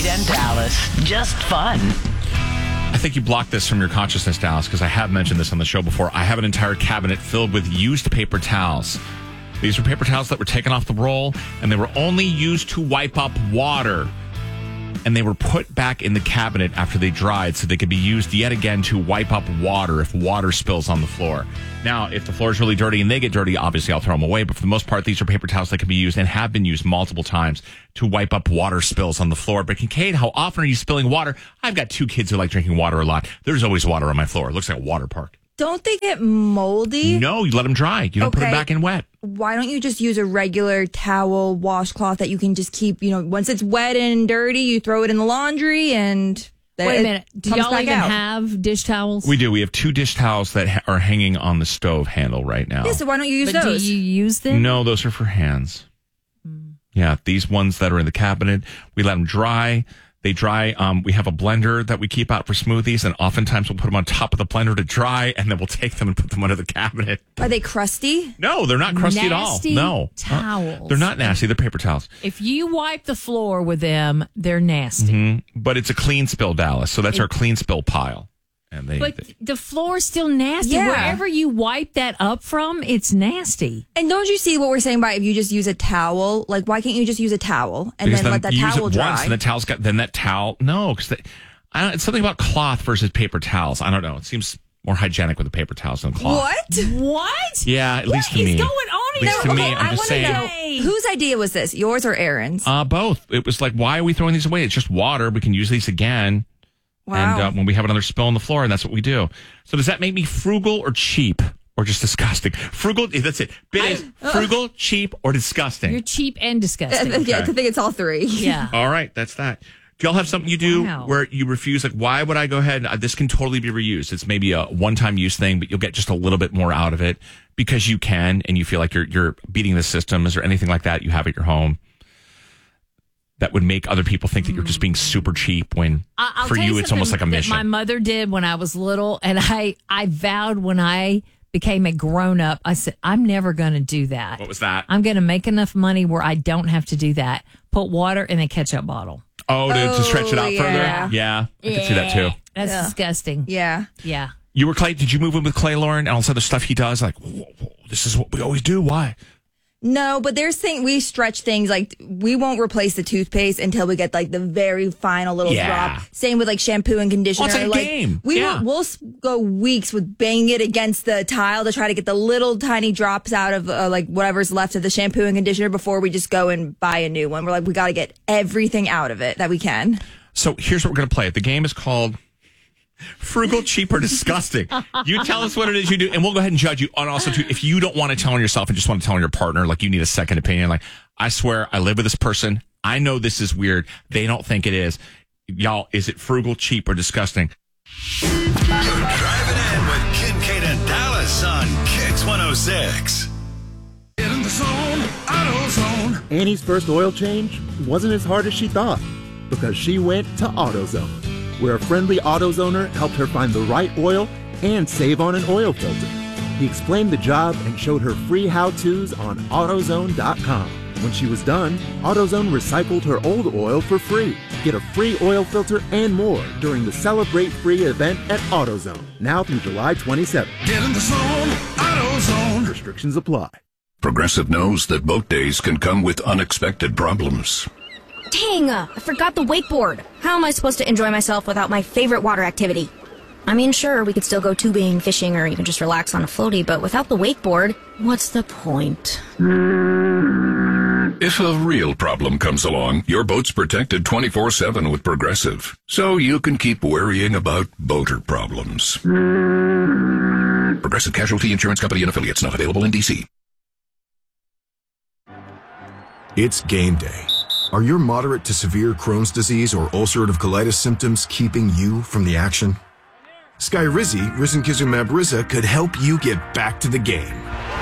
and Dallas. Just fun. I think you blocked this from your consciousness, Dallas, because I have mentioned this on the show before. I have an entire cabinet filled with used paper towels. These are paper towels that were taken off the roll, and they were only used to wipe up water. And they were put back in the cabinet after they dried so they could be used yet again to wipe up water if water spills on the floor. Now, if the floor is really dirty and they get dirty, obviously I'll throw them away. But for the most part, these are paper towels that can be used and have been used multiple times to wipe up water spills on the floor. But Kincaid, how often are you spilling water? I've got 2 kids who like drinking water a lot. There's always water on my floor. It looks like a water park. Don't they get moldy? No, you let them dry. You don't put them back in wet. Why don't you just use a regular towel washcloth that you can just keep, once it's wet and dirty, you throw it in the laundry and wait a minute. Do y'all even have dish towels? We do. We have 2 dish towels that are hanging on the stove handle right now. Yeah, so why don't you use those? Do you use them? No, those are for hands. Yeah, these ones that are in the cabinet, we let them dry. They dry. We have a blender that we keep out for smoothies, and oftentimes we'll put them on top of the blender to dry, and then we'll take them and put them under the cabinet. Are they crusty? No, they're not crusty at all. No. Towels. They're not nasty. They're paper towels. If you wipe the floor with them, they're nasty. Mm-hmm. But it's a clean spill, Dallas, so that's our clean spill pile. And the floor is still nasty. Yeah. Wherever you wipe that up from, it's nasty. And don't you see what we're saying by if you just use a towel? Like, why can't you just use a towel and then let that towel use it dry? Once and the towel's got, then that towel, no, because it's something about cloth versus paper towels. I don't know. It seems more hygienic with the paper towels than cloth. What? Yeah, at least to me. What is going on At least to me, I'm just saying. Know, whose idea was this? Yours or Aaron's? Both. It was like, why are we throwing these away? It's just water. We can use these again. Wow. And when we have another spill on the floor, and that's what we do. So does that make me frugal or cheap or just disgusting? Frugal, that's it. Bit is frugal, cheap, or disgusting? You're cheap and disgusting. Yeah, I think it's all 3. Yeah. All right, that's that. Do y'all have something you do where you refuse? Like, why would I go ahead? This can totally be reused. It's maybe a one-time use thing, but you'll get just a little bit more out of it because you can, and you feel like you're beating the system. Is there anything like that you have at your home that would make other people think that you're just being super cheap when for you it's almost like a mission? My mother did when I was little, and I vowed when I became a grown-up, I said, I'm never going to do that. What was that? I'm going to make enough money where I don't have to do that. Put water in a ketchup bottle. Oh, to stretch it out further? Yeah, I can see that too. That's disgusting. Yeah. Yeah. You were Clay, did you move in with Clay, Lauren, and all this other stuff he does? Like, whoa, this is what we always do. Why? No, but we stretch things like we won't replace the toothpaste until we get like the very final little drop. Same with like shampoo and conditioner. Well, it's like a game. We'll go weeks with banging it against the tile to try to get the little tiny drops out of like whatever's left of the shampoo and conditioner before we just go and buy a new one. We're like, we got to get everything out of it that we can. So here's what we're going to play. The game is called Frugal, Cheap, or Disgusting. You tell us what it is you do, and we'll go ahead and judge you. And also, too, if you don't want to tell on yourself and just want to tell on your partner, like you need a second opinion, like, I swear I live with this person. I know this is weird. They don't think it is. Y'all, is it frugal, cheap, or disgusting? You're driving in with Kincaid and Dallas on Kicks 106. Get in the zone, AutoZone. Annie's first oil change wasn't as hard as she thought because she went to AutoZone, where a friendly AutoZoner helped her find the right oil and save on an oil filter. He explained the job and showed her free how-tos on AutoZone.com. When she was done, AutoZone recycled her old oil for free. Get a free oil filter and more during the Celebrate Free event at AutoZone, now through July 27th. Get in the zone, AutoZone. Restrictions apply. Progressive knows that boat days can come with unexpected problems. Dang, I forgot the wakeboard. How am I supposed to enjoy myself without my favorite water activity? I mean, sure, we could still go tubing, fishing, or even just relax on a floaty, but without the wakeboard, what's the point? If a real problem comes along, your boat's protected 24/7 with Progressive, so you can keep worrying about boater problems. Progressive Casualty Insurance Company and affiliates, not available in D.C. It's game day. Are your moderate to severe Crohn's disease or ulcerative colitis symptoms keeping you from the action? Skyrizi, risankizumab Riza, could help you get back to the game.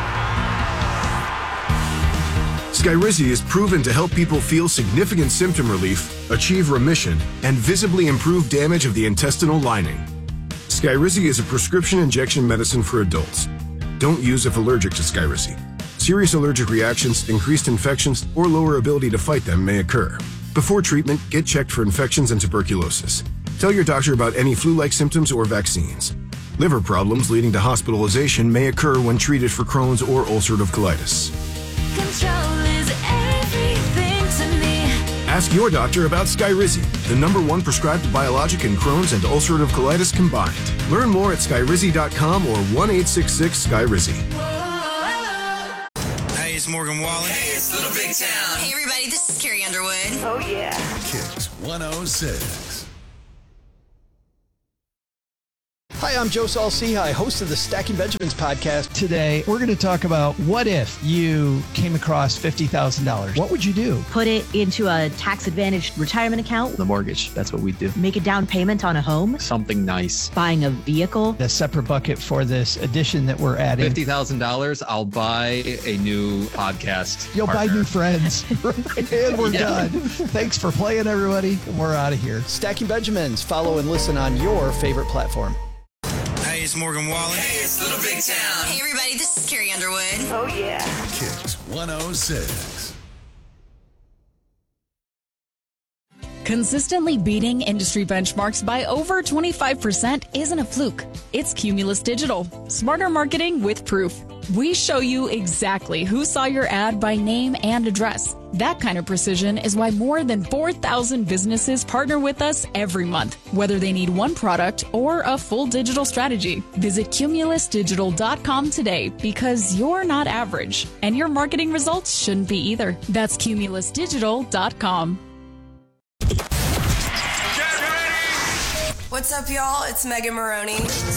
Skyrizi is proven to help people feel significant symptom relief, achieve remission, and visibly improve damage of the intestinal lining. Skyrizi is a prescription injection medicine for adults. Don't use if allergic to Skyrizi. Serious allergic reactions, increased infections, or lower ability to fight them may occur. Before treatment, get checked for infections and tuberculosis. Tell your doctor about any flu-like symptoms or vaccines. Liver problems leading to hospitalization may occur when treated for Crohn's or ulcerative colitis. Control is everything to me. Ask your doctor about Skyrizi, the #1 prescribed biologic in Crohn's and ulcerative colitis combined. Learn more at skyrizi.com or 1-866-SKYRIZI. Hey, it's Morgan Wallen. Hey, it's Little Big Town. Hey, everybody, this is Carrie Underwood. Oh, yeah. Kicks 106. Hi, I'm Joe Saul-Sehy, host of the Stacking Benjamins podcast. Today, we're going to talk about what if you came across $50,000. What would you do? Put it into a tax-advantaged retirement account. The mortgage, that's what we do. Make a down payment on a home. Something nice. Buying a vehicle. A separate bucket for this addition that we're adding. $50,000, I'll buy a new podcast You'll partner. buy new friends. And we're done. Thanks for playing, everybody. We're out of here. Stacking Benjamins. Follow and listen on your favorite platform. Hey, it's Morgan Wallen. Hey, it's Little Big Town. Hey, everybody, this is Carrie Underwood. Oh, yeah. Kicks 106. Consistently beating industry benchmarks by over 25% isn't a fluke. It's Cumulus Digital. Smarter marketing with proof. We show you exactly who saw your ad by name and address. That kind of precision is why more than 4,000 businesses partner with us every month, whether they need one product or a full digital strategy. Visit cumulusdigital.com today because you're not average, and your marketing results shouldn't be either. That's cumulusdigital.com. What's up, y'all? It's Megan Maroney.